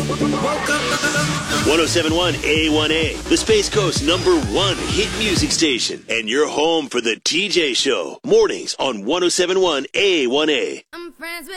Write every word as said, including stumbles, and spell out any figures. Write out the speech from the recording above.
one oh seven point one A one A, the Space Coast number one hit music station. And you're home for the T J Show. Mornings on one oh seven point one A one A. I'm friends with